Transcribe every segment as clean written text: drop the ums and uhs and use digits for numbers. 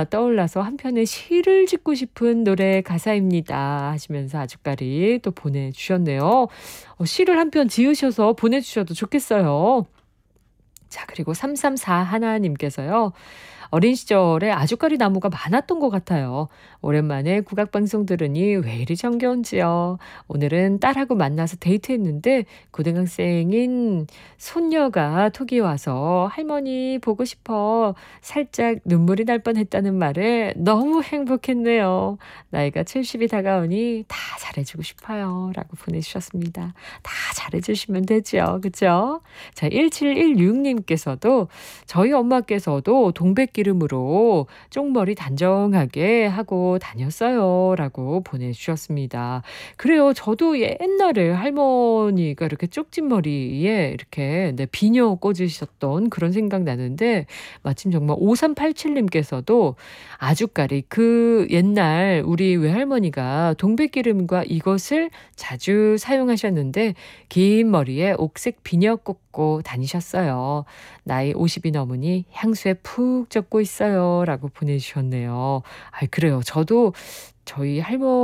떠올라서 한편의 시를 짓고 싶은 노래 가사입니다 하시면서 아주까리 또 보내주셨네요. 시를 한 편 지으셔서 보내주셔도 좋겠어요. 자, 그리고 334 하나님께서요. 어린 시절에 아주까리 나무가 많았던 것 같아요. 오랜만에 국악방송 들으니 왜 이리 정겨운지요. 오늘은 딸하고 만나서 데이트했는데 고등학생인 손녀가 톡이 와서 할머니 보고 싶어 살짝 눈물이 날 뻔했다는 말에 너무 행복했네요. 나이가 70이 다가오니 다 잘해주고 싶어요 라고 보내주셨습니다. 다 잘해주시면 되죠. 그죠? 자, 1716님께서도 저희 엄마께서도 동백기름으로 쪽머리 단정하게 하고 다녔어요 라고 보내주셨습니다. 그래요. 저도 옛날에 할머니가 이렇게 쪽진머리에 이렇게 비녀 꽂으셨던 그런 생각 나는데 마침 정말 5387님께서도 아주까리 그 옛날 우리 외할머니가 동백기름과 이것을 자주 사용하셨는데 긴 머리에 옥색 비녀 꽂고 다니셨어요. 나이 50이 넘으니 향수에 푹 젖고 있어요 라고 보내주셨네요. 그래요. 저도 저희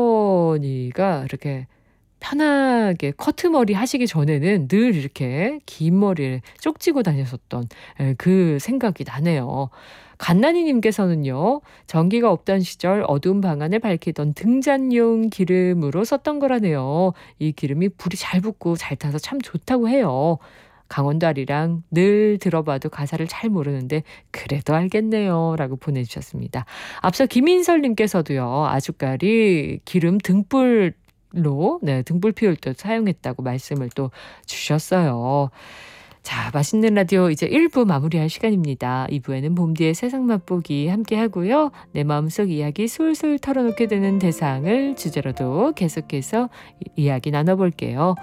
할머니가 이렇게 편하게 커트머리 하시기 전에는 늘 이렇게 긴 머리에 쪽지고 다녔었던 그 생각이 나네요. 갓난이님께서는요. 전기가 없던 시절 어두운 방 안을 밝히던 등잔용 기름으로 썼던 거라네요. 이 기름이 불이 잘 붙고 잘 타서 참 좋다고 해요. 강원도 아리랑 늘 들어봐도 가사를 잘 모르는데 그래도 알겠네요 라고 보내주셨습니다. 앞서 김인설님께서도요. 아주까리 기름 등불로 등불 피울 때 사용했다고 말씀을 또 주셨어요. 자, 맛있는 라디오 이제 1부 마무리할 시간입니다. 2부에는 봄디의 세상 맛보기 함께 하고요. 내 마음속 이야기 술술 털어놓게 되는 대상을 주제로도 계속해서 이야기 나눠볼게요.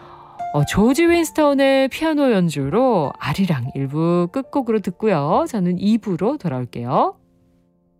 조지 윈스턴의 피아노 연주로 아리랑 1부 끝곡으로 듣고요. 저는 2부로 돌아올게요.